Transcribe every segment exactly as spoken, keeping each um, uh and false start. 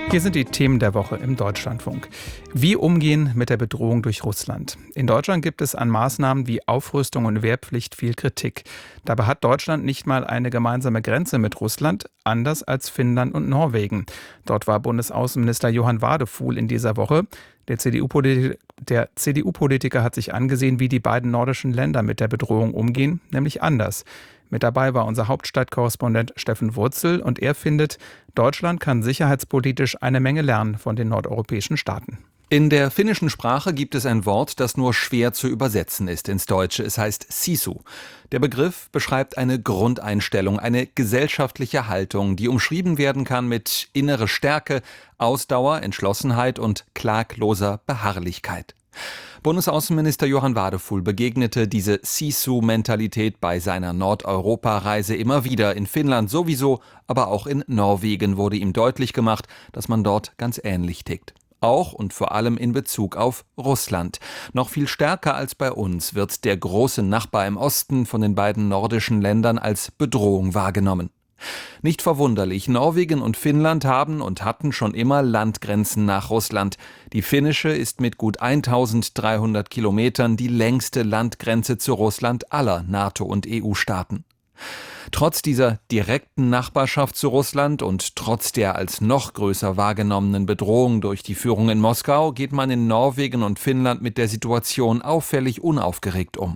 Hier sind die Themen der Woche im Deutschlandfunk. Wie umgehen mit der Bedrohung durch Russland? In Deutschland gibt es an Maßnahmen wie Aufrüstung und Wehrpflicht viel Kritik. Dabei hat Deutschland nicht mal eine gemeinsame Grenze mit Russland, anders als Finnland und Norwegen. Dort war Bundesaußenminister Johann Wadefuhl in dieser Woche. Der C D U-Politiker, der C D U-Politiker hat sich angesehen, wie die beiden nordischen Länder mit der Bedrohung umgehen, nämlich anders. Mit dabei war unser Hauptstadtkorrespondent Steffen Wurzel und er findet, Deutschland kann sicherheitspolitisch eine Menge lernen von den nordeuropäischen Staaten. In der finnischen Sprache gibt es ein Wort, das nur schwer zu übersetzen ist ins Deutsche. Es heißt Sisu. Der Begriff beschreibt eine Grundeinstellung, eine gesellschaftliche Haltung, die umschrieben werden kann mit innere Stärke, Ausdauer, Entschlossenheit und klagloser Beharrlichkeit. Bundesaußenminister Johann Wadefuhl begegnete diese Sisu-Mentalität bei seiner Nordeuropa-Reise immer wieder. In Finnland sowieso, aber auch in Norwegen wurde ihm deutlich gemacht, dass man dort ganz ähnlich tickt. Auch und vor allem in Bezug auf Russland. Noch viel stärker als bei uns wird der große Nachbar im Osten von den beiden nordischen Ländern als Bedrohung wahrgenommen. Nicht verwunderlich, Norwegen und Finnland haben und hatten schon immer Landgrenzen nach Russland. Die finnische ist mit gut eintausenddreihundert Kilometern die längste Landgrenze zu Russland aller NATO- und E U-Staaten. Trotz dieser direkten Nachbarschaft zu Russland und trotz der als noch größer wahrgenommenen Bedrohung durch die Führung in Moskau geht man in Norwegen und Finnland mit der Situation auffällig unaufgeregt um.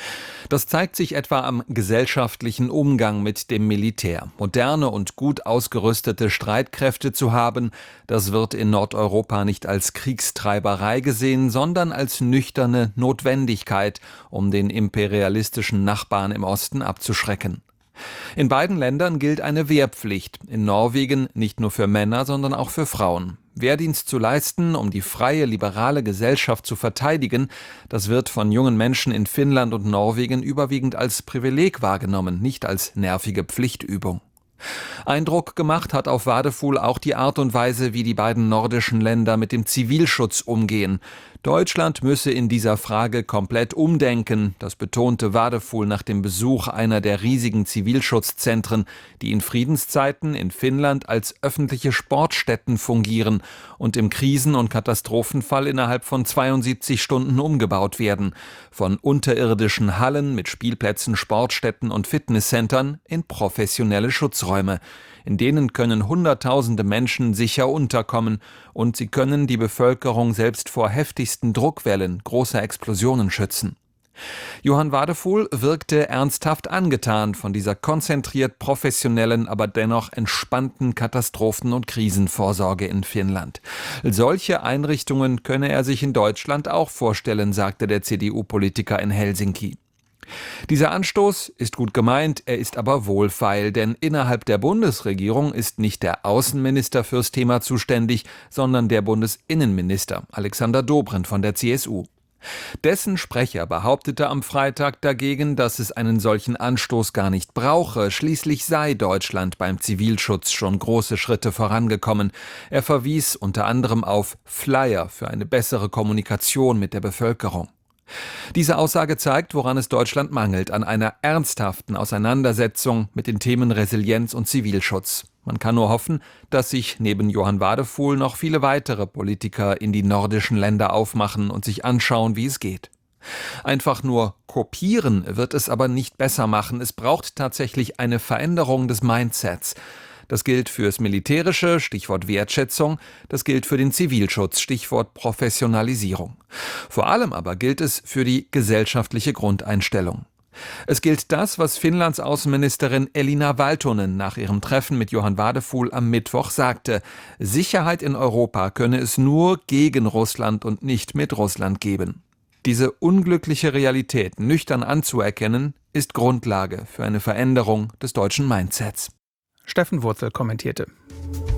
Das zeigt sich etwa am gesellschaftlichen Umgang mit dem Militär. Moderne und gut ausgerüstete Streitkräfte zu haben, das wird in Nordeuropa nicht als Kriegstreiberei gesehen, sondern als nüchterne Notwendigkeit, um den imperialistischen Nachbarn im Osten abzuschrecken. In beiden Ländern gilt eine Wehrpflicht, in Norwegen nicht nur für Männer, sondern auch für Frauen. Wehrdienst zu leisten, um die freie, liberale Gesellschaft zu verteidigen, das wird von jungen Menschen in Finnland und Norwegen überwiegend als Privileg wahrgenommen, nicht als nervige Pflichtübung. Eindruck gemacht hat auf Wadefuhl auch die Art und Weise, wie die beiden nordischen Länder mit dem Zivilschutz umgehen. Deutschland müsse in dieser Frage komplett umdenken, das betonte Wadefuhl nach dem Besuch einer der riesigen Zivilschutzzentren, die in Friedenszeiten in Finnland als öffentliche Sportstätten fungieren und im Krisen- und Katastrophenfall innerhalb von zweiundsiebzig Stunden umgebaut werden. Von unterirdischen Hallen mit Spielplätzen, Sportstätten und Fitnesscentern in professionelle Schutzräume. In denen können Hunderttausende Menschen sicher unterkommen und sie können die Bevölkerung selbst vor heftigsten Druckwellen großer Explosionen schützen. Johann Wadefuhl wirkte ernsthaft angetan von dieser konzentriert professionellen, aber dennoch entspannten Katastrophen- und Krisenvorsorge in Finnland. Solche Einrichtungen könne er sich in Deutschland auch vorstellen, sagte der C D U-Politiker in Helsinki. Dieser Anstoß ist gut gemeint, er ist aber wohlfeil, denn innerhalb der Bundesregierung ist nicht der Außenminister fürs Thema zuständig, sondern der Bundesinnenminister, Alexander Dobrindt von der C S U. Dessen Sprecher behauptete am Freitag dagegen, dass es einen solchen Anstoß gar nicht brauche. Schließlich sei Deutschland beim Zivilschutz schon große Schritte vorangekommen. Er verwies unter anderem auf Flyer für eine bessere Kommunikation mit der Bevölkerung. Diese Aussage zeigt, woran es Deutschland mangelt, an einer ernsthaften Auseinandersetzung mit den Themen Resilienz und Zivilschutz. Man kann nur hoffen, dass sich neben Johann Wadefuhl noch viele weitere Politiker in die nordischen Länder aufmachen und sich anschauen, wie es geht. Einfach nur kopieren wird es aber nicht besser machen. Es braucht tatsächlich eine Veränderung des Mindsets. Das gilt fürs Militärische, Stichwort Wertschätzung, das gilt für den Zivilschutz, Stichwort Professionalisierung. Vor allem aber gilt es für die gesellschaftliche Grundeinstellung. Es gilt das, was Finnlands Außenministerin Elina Valtonen nach ihrem Treffen mit Johann Wadefuhl am Mittwoch sagte: Sicherheit in Europa könne es nur gegen Russland und nicht mit Russland geben. Diese unglückliche Realität nüchtern anzuerkennen, ist Grundlage für eine Veränderung des deutschen Mindsets. Steffen Wurzel kommentierte.